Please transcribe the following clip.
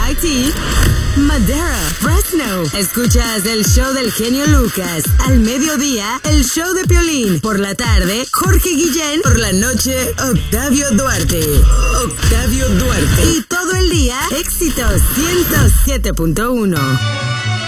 MIT, Madera, Fresno. Escuchas el show del genio Lucas. Al mediodía, el show de Piolín. Por la tarde, Jorge Guillén. Por la noche, Octavio Duarte. Octavio Duarte. Y todo el día, éxitos 107.1.